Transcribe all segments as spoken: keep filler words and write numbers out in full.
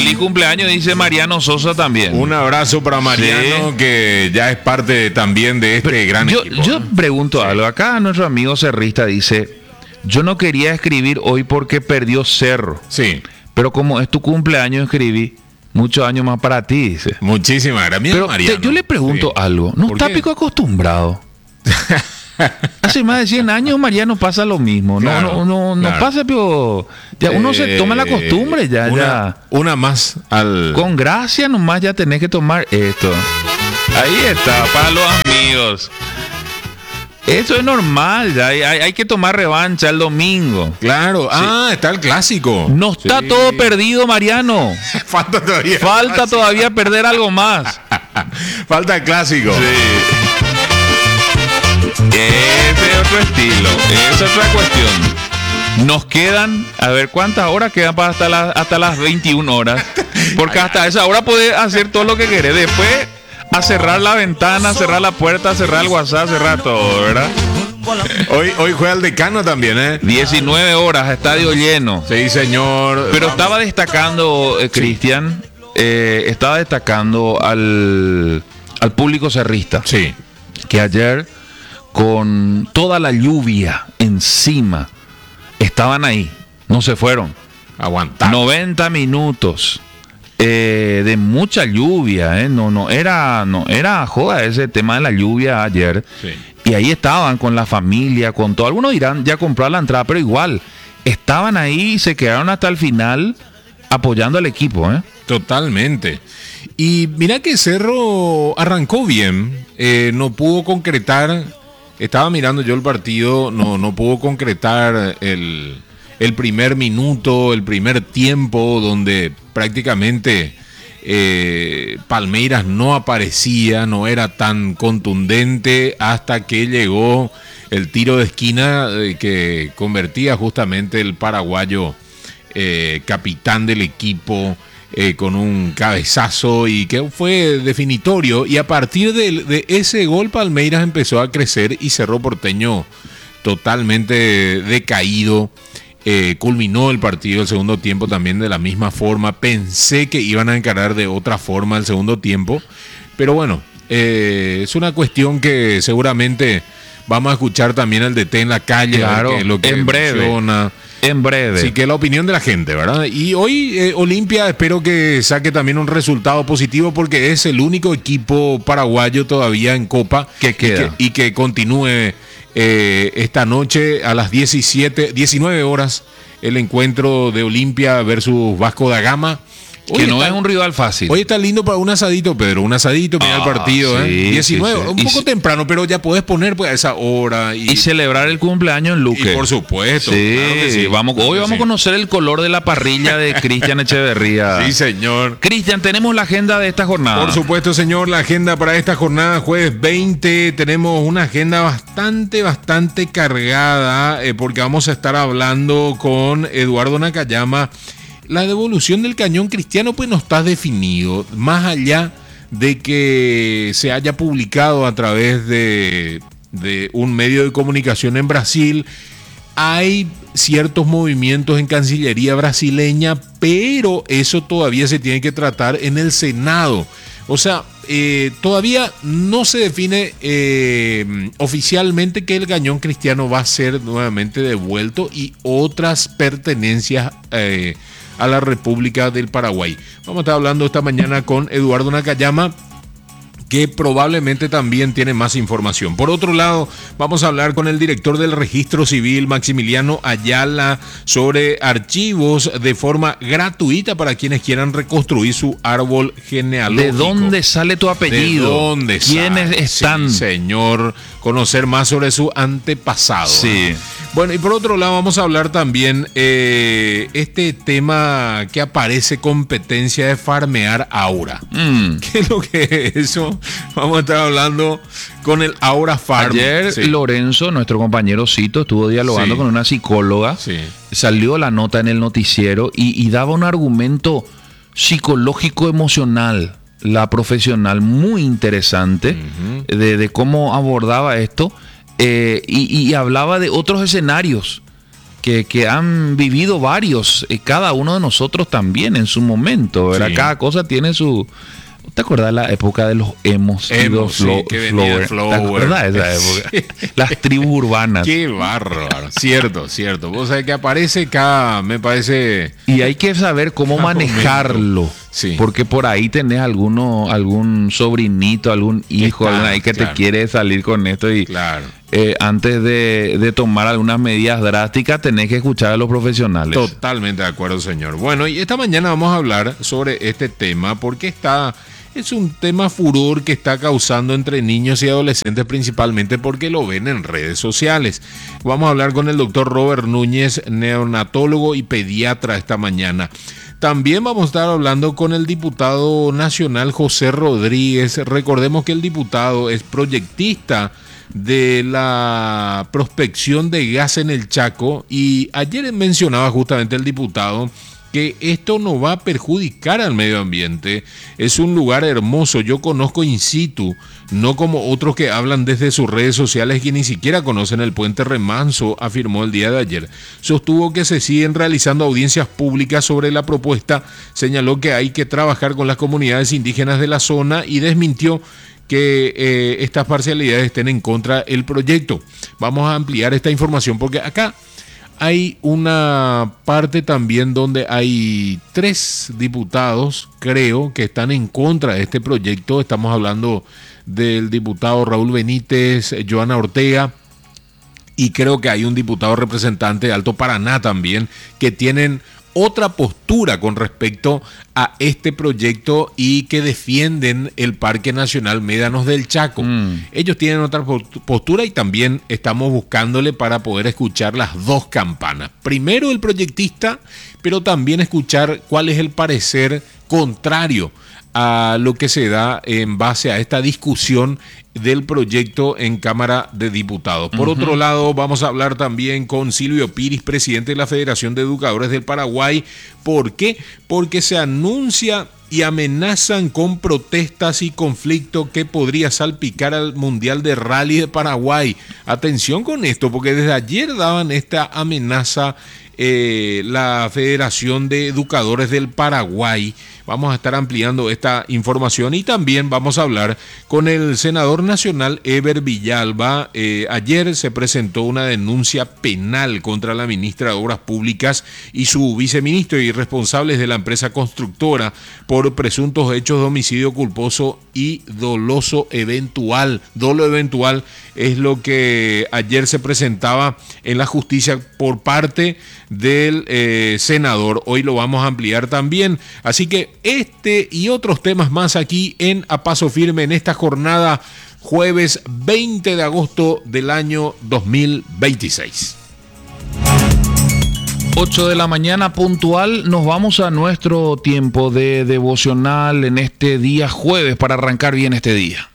Feliz cumpleaños, dice Mariano Sosa también. Un abrazo para Mariano, sí, que ya es parte también de este Pero gran yo, equipo. Yo ¿no? pregunto sí. algo. Acá nuestro amigo cerrista dice, yo no quería escribir hoy porque perdió Cerro. Sí. Pero como es tu cumpleaños, escribí muchos años más para ti, dice. Muchísimas gracias, Pero Mariano. Te, yo le pregunto sí. algo. ¿No está qué? Pico acostumbrado? Hace más de cien años Mariano pasa lo mismo. No, Claro, no, no, no claro. pasa, pero ya uno Eh, se toma la costumbre, ya, una, ya. Una más al. Con gracia nomás ya tenés que tomar esto. Ahí está, para los amigos. Eso es normal, ya hay, hay, hay que tomar revancha el domingo. Claro, sí. Ah, está el clásico. No está sí. todo perdido, Mariano. Falta todavía. Falta todavía perder algo más. Falta el clásico. Sí. Ese es otro estilo, esa es otra cuestión. Nos quedan, a ver cuántas horas quedan para hasta, la, hasta las veintiuna horas. Porque hasta esa hora podés hacer todo lo que querés. Después, a cerrar la ventana, cerrar la puerta, cerrar el WhatsApp, cerrar todo, ¿verdad? Hoy, hoy juega el Decano también, ¿eh? diecinueve horas, estadio lleno. Sí, señor. Pero Vamos. estaba destacando, eh, Cristian, eh, estaba destacando al, al público cerrista. Sí. Que ayer, con toda la lluvia encima, estaban ahí, no se fueron. Aguantar. noventa minutos eh, de mucha lluvia, eh. no, no era, no era joda ese tema de la lluvia ayer. Sí. Y ahí estaban con la familia, con todo. Algunos dirán ya comprar la entrada, pero igual estaban ahí y se quedaron hasta el final apoyando al equipo, ¿eh? Totalmente. Y mira que Cerro arrancó bien, eh, no pudo concretar. Estaba mirando yo el partido, no, no pudo concretar el, el primer minuto, el primer tiempo, donde prácticamente eh, Palmeiras no aparecía, no era tan contundente, hasta que llegó el tiro de esquina eh, que convertía justamente el paraguayo eh, capitán del equipo. Eh, con un cabezazo y que fue definitorio, y a partir de, de ese gol Palmeiras empezó a crecer y Cerro Porteño totalmente decaído. Eh, culminó el partido el segundo tiempo también de la misma forma. Pensé que iban a encarar de otra forma el segundo tiempo, pero bueno, eh, es una cuestión que seguramente vamos a escuchar también al D T en la calle, claro, que lo que en breve. menciona. En breve. Sí, que la opinión de la gente, ¿verdad? Y hoy eh, Olimpia espero que saque también un resultado positivo, porque es el único equipo paraguayo todavía en Copa que queda. Y que, y que continúe eh, esta noche a las diecisiete, diecinueve horas el encuentro de Olimpia versus Vasco da Gama. Que Hoy no está, es un rival fácil. Hoy está lindo para un asadito, Pedro. Un asadito, mira ah, el partido, sí, ¿eh? diecinueve, sí, sí. un Y poco si, temprano, pero ya podés poner pues a esa hora. Y, y celebrar el cumpleaños en Luque. Y por supuesto. Sí, claro que sí. Vamos, hoy Claro vamos sí. a conocer el color de la parrilla de Cristian Echeverría. Sí, señor. Cristian, tenemos la agenda de esta jornada. Por supuesto, señor, la agenda para esta jornada, jueves veinte, tenemos una agenda bastante, bastante cargada, eh, porque vamos a estar hablando con Eduardo Nakayama. La devolución del cañón cristiano pues no está definido, más allá de que se haya publicado a través de, de un medio de comunicación en Brasil. Hay ciertos movimientos en Cancillería brasileña, pero eso todavía se tiene que tratar en el Senado. O sea, eh, todavía no se define eh, oficialmente que el cañón cristiano va a ser nuevamente devuelto y otras pertenencias eh, a la República del Paraguay. Vamos a estar hablando esta mañana con Eduardo Nakayama, que probablemente también tiene más información. Por otro lado, vamos a hablar con el director del Registro Civil, Maximiliano Ayala, sobre archivos de forma gratuita para quienes quieran reconstruir su árbol genealógico. ¿De dónde sale tu apellido? ¿De dónde ¿Quiénes sale? están? Sí, señor, conocer más sobre su antepasado. Sí. Bueno, y por otro lado vamos a hablar también eh, este tema que aparece, competencia de farmear Aura. Mm. ¿Qué es lo que es eso? Vamos a estar hablando con el Aura Farm. Ayer sí. Lorenzo, nuestro compañero Cito, estuvo dialogando Sí. con una psicóloga. Sí. Salió la nota en el noticiero y, y daba un argumento psicológico emocional, la profesional, muy interesante, uh-huh. de, de cómo abordaba esto, eh, y, y hablaba de otros escenarios que, que han vivido varios, eh, cada uno de nosotros también en su momento, ¿verdad? Sí. Cada cosa tiene su... ¿Te acuerdas la época de los emos? Emos, sí, flow, que venía flower. ¿Te acuerdas de esa época? Las tribus urbanas. Qué bárbaro. Cierto, cierto. Vos sabés que aparece acá, me parece... Y hay que saber cómo manejarlo. Sí. Porque por ahí tenés alguno, algún sobrinito, algún hijo, Está, alguien ahí que claro. te quiere salir con esto y... Claro. Eh, antes de, de tomar algunas medidas drásticas tenés que escuchar a los profesionales. Totalmente de acuerdo, señor. Bueno, y esta mañana vamos a hablar sobre este tema porque está... Es un tema furor que está causando entre niños y adolescentes, principalmente porque lo ven en redes sociales. Vamos a hablar con el doctor Robert Núñez, neonatólogo y pediatra esta mañana. También vamos a estar hablando con el diputado nacional José Rodríguez. Recordemos que el diputado es proyectista de la prospección de gas en el Chaco y ayer mencionaba justamente el diputado que esto no va a perjudicar al medio ambiente. Es un lugar hermoso, yo conozco in situ, no como otros que hablan desde sus redes sociales que ni siquiera conocen el puente Remanso, afirmó el día de ayer. Sostuvo que se siguen realizando audiencias públicas sobre la propuesta, señaló que hay que trabajar con las comunidades indígenas de la zona y desmintió que eh, estas parcialidades estén en contra del proyecto. Vamos a ampliar esta información porque acá hay una parte también donde hay tres diputados, creo, que están en contra de este proyecto. Estamos hablando del diputado Raúl Benítez, Joana Ortega, y creo que hay un diputado representante de Alto Paraná también, que tienen otra postura con respecto a este proyecto y que defienden el Parque Nacional Médanos del Chaco. Mm. Ellos tienen otra postura y también estamos buscándole para poder escuchar las dos campanas. Primero el proyectista, pero también escuchar cuál es el parecer contrario a lo que se da en base a esta discusión del proyecto en Cámara de Diputados. Por uh-huh. otro lado, vamos a hablar también con Silvio Piris, presidente de la Federación de Educadores del Paraguay. ¿Por qué? Porque se anuncia y amenazan con protestas y conflicto que podría salpicar al Mundial de Rally de Paraguay. Atención con esto, porque desde ayer daban esta amenaza eh, la Federación de Educadores del Paraguay. Vamos a estar ampliando esta información y también vamos a hablar con el senador nacional Eber Villalba. Eh, ayer se presentó una denuncia penal contra la ministra de Obras Públicas y su viceministro y responsables de la empresa constructora por presuntos hechos de homicidio culposo y doloso eventual. Dolo eventual es lo que ayer se presentaba en la justicia por parte del eh, senador. Hoy lo vamos a ampliar también. Así que este y otros temas más aquí en A Paso Firme en esta jornada jueves veinte de agosto del año dos mil veintiséis. ocho de la mañana puntual, nos vamos a nuestro tiempo de devocional en este día jueves para arrancar bien este día.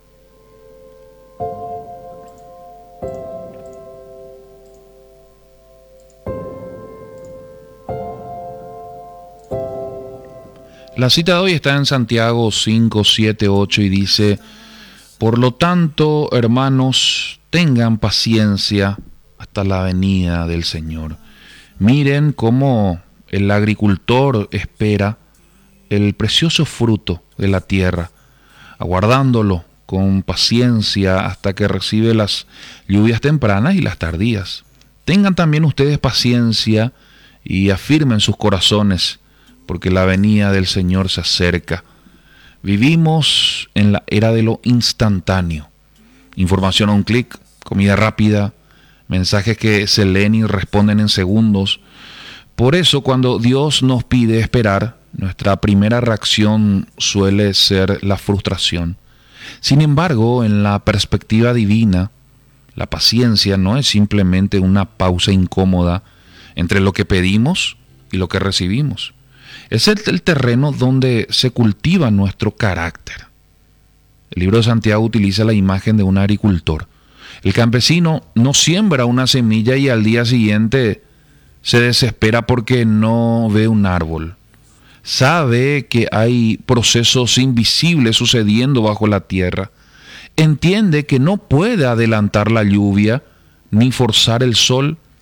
La cita de hoy está en Santiago cinco, siete, ocho y dice: por lo tanto, hermanos, tengan paciencia hasta la venida del Señor. Miren cómo el agricultor espera el precioso fruto de la tierra, aguardándolo con paciencia hasta que recibe las lluvias tempranas y las tardías. Tengan también ustedes paciencia y afirmen sus corazones, porque la venida del Señor se acerca. Vivimos en la era de lo instantáneo. Información a un clic, comida rápida, mensajes que se leen y responden en segundos. Por eso, cuando Dios nos pide esperar, nuestra primera reacción suele ser la frustración. Sin embargo, en la perspectiva divina, la paciencia no es simplemente una pausa incómoda entre lo que pedimos y lo que recibimos. Es el, el terreno donde se cultiva nuestro carácter. El libro de Santiago utiliza la imagen de un agricultor. El campesino no siembra una semilla y al día siguiente se desespera porque no ve un árbol. Sabe que hay procesos invisibles sucediendo bajo la tierra. Entiende que no puede adelantar la lluvia ni forzar el sol.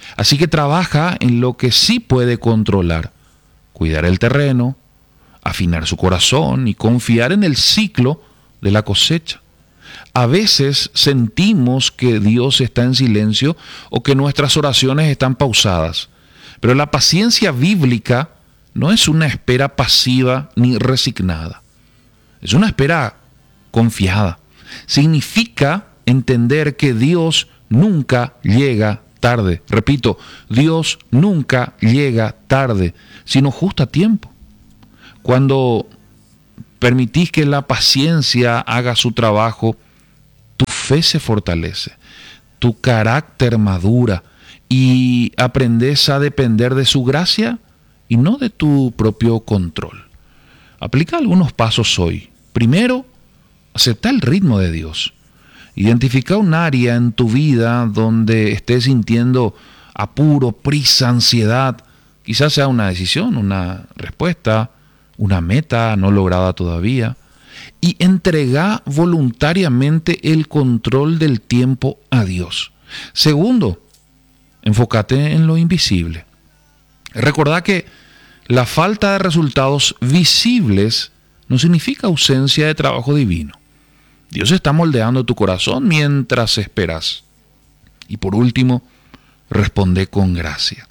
Así que trabaja en lo que sí puede controlar: cuidar el terreno, afinar su corazón y confiar en el ciclo de la cosecha. A veces sentimos que Dios está en silencio o que nuestras oraciones están pausadas, pero la paciencia bíblica no es una espera pasiva ni resignada. Es una espera confiada. Significa entender que Dios nunca llega tarde. Repito, Dios nunca llega tarde, sino justo a tiempo. Cuando permitís que la paciencia haga su trabajo, tu fe se fortalece, tu carácter madura y aprendes a depender de su gracia y no de tu propio control. Aplica algunos pasos hoy. Primero, acepta el ritmo de Dios. Identifica un área en tu vida donde estés sintiendo apuro, prisa, ansiedad. Quizás sea una decisión, una respuesta, una meta no lograda todavía. Y entrega voluntariamente el control del tiempo a Dios. Segundo, enfócate en lo invisible. Recordá que la falta de resultados visibles no significa ausencia de trabajo divino. Dios está moldeando tu corazón mientras esperas. Y por último, responde con gracia.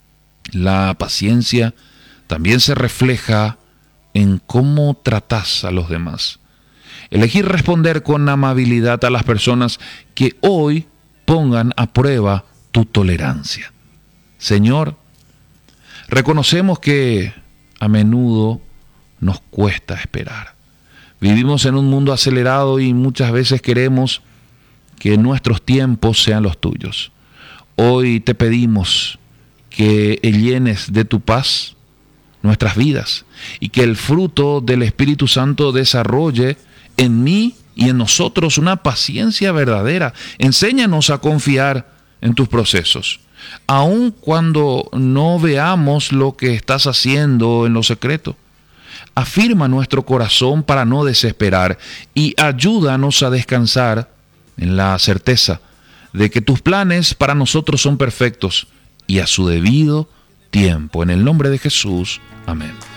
La paciencia también se refleja en cómo tratas a los demás. Elegir responder con amabilidad a las personas que hoy pongan a prueba tu tolerancia. Señor, reconocemos que a menudo nos cuesta esperar. Vivimos en un mundo acelerado y muchas veces queremos que nuestros tiempos sean los tuyos. Hoy te pedimos que llenes de tu paz nuestras vidas y que el fruto del Espíritu Santo desarrolle en mí y en nosotros una paciencia verdadera. Enséñanos a confiar en tus procesos, aun cuando no veamos lo que estás haciendo en lo secreto. Afirma nuestro corazón para no desesperar y ayúdanos a descansar en la certeza de que tus planes para nosotros son perfectos y a su debido tiempo. En el nombre de Jesús, amén.